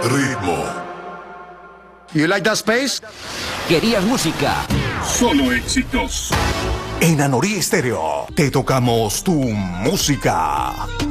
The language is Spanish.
Ritmo. You like that space? ¿Querías música? Solo éxitos. En Anorí Estéreo te tocamos tu música.